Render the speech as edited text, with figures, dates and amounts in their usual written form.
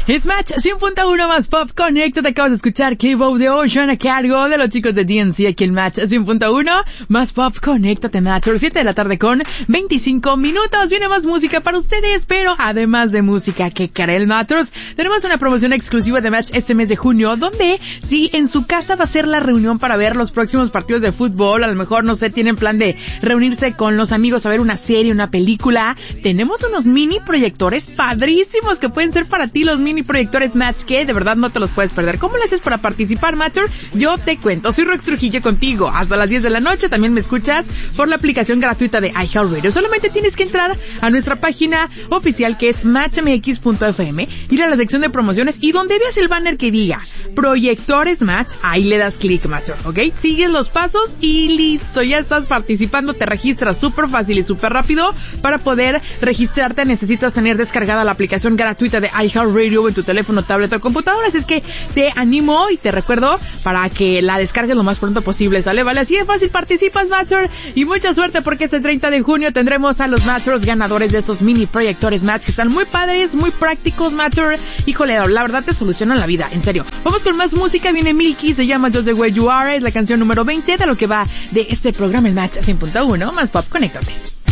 Es Match 100.1 más Pop Connect. Te acabas de escuchar K-Bow de Ocean a cargo de los chicos de DNC aquí en Match 100.1 más Pop. Conéctate, Match. 7 de la tarde con 25 minutos. Viene más música para ustedes, pero además de música, ¿qué creen, Matchers? Tenemos una promoción exclusiva de Match este mes de junio, donde si en su casa va a ser la reunión para ver los próximos partidos de fútbol, a lo mejor, no sé, tienen plan de reunirse con los amigos a ver una serie, una película, tenemos unos mini proyectores padrísimos que pueden ser para ti, los mini proyectores Match, que de verdad no te los puedes perder. ¿Cómo le haces para participar, Matcher? Yo te cuento. Soy Rox Trujillo contigo hasta las 10 de la noche. También me escuchas por la aplicación gratuita de iHeartRadio. Solamente tienes que entrar a nuestra página oficial, que es matchmx.fm, ir a la sección de promociones y donde veas el banner que diga Proyectores Match, ahí le das clic, Matcher, ¿ok? Sigues los pasos y listo, ya estás participando. Te registras súper fácil y súper rápido. Para poder registrarte necesitas tener descargada la aplicación gratuita de iHeartRadio en tu teléfono, tablet o computadora. Así es que te animo y te recuerdo para que la descargues lo más pronto posible, ¿sale? Vale, así de fácil participas, Matcher, y mucha suerte porque este 30 de junio tendremos a los Matchers ganadores de estos mini proyectores Match que están muy padres, muy prácticos, Matcher. Híjole, la verdad te solucionan la vida, en serio. Vamos con más música, viene Milky, se llama Just the Way You Are, es la canción número 20 de lo que va de este programa, el Match 100.1 más Pop. Conéctate.